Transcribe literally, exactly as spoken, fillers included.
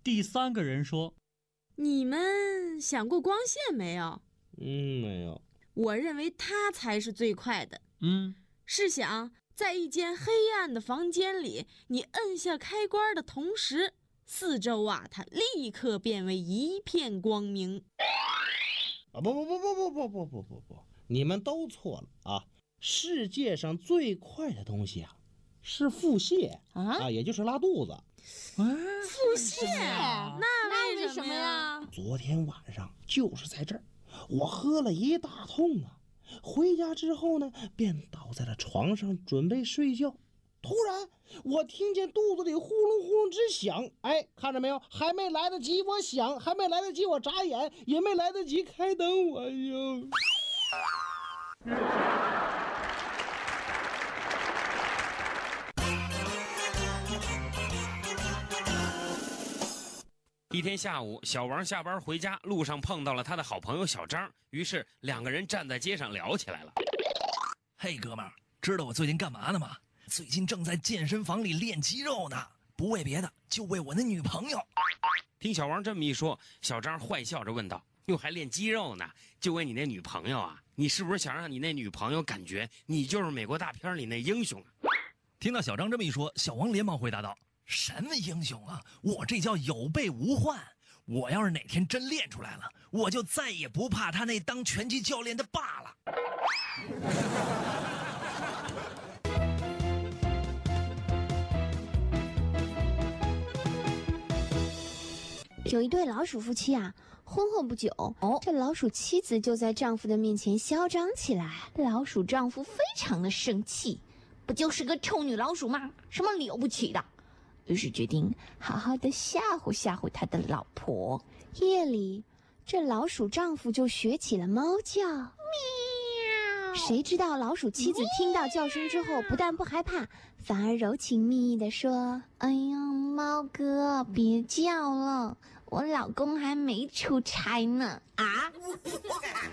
第三个人说： 你们想过光线没有？ 嗯，没有。 我认为它才是最快的。 嗯， 试想，在一间黑暗的房间里，你摁下开关的同时，四周啊，它立刻变为一片光明。 啊，不不不不不不不不不不，你们都错了啊！世界上最快的东西啊，是腹泻 啊, 啊，也就是拉肚子。 哎， 腹泻？那为什么呀？ 昨天晚上就是在这儿，我喝了一大通啊。回家之后呢，便倒在了床上准备睡觉。突然，我听见肚子里呼隆呼隆直响。哎，看着没有？还没来得及我想，还没来得及我眨眼，也没来得及开灯，我哟。 一天下午，小王下班回家，路上碰到了他的好朋友小张，于是两个人站在街上聊起来了。 嘿，哥们儿，知道我最近干嘛呢吗？最近正在健身房里练肌肉呢，不为别的，就为我那女朋友。 听小王这么一说，小张坏笑着问道：哟，还练肌肉呢？就为你那女朋友啊？你是不是想让你那女朋友感觉你就是美国大片里那英雄啊？ 听到小张这么一说，小王连忙回答道：什么英雄啊，我这叫有备无患。我要是哪天真练出来了，我就再也不怕他那当拳击教练的爸了。 有一对老鼠夫妻啊，婚后不久，哦，这老鼠妻子就在丈夫的面前嚣张起来。老鼠丈夫非常的生气，不就是个臭女老鼠吗？什么了不起的？于是决定好好的吓唬吓唬他的老婆。夜里，这老鼠丈夫就学起了猫叫，喵。谁知道老鼠妻子听到叫声之后，不但不害怕，反而柔情蜜意地说：哎呀，猫哥，别叫了，我老公还没出差呢。啊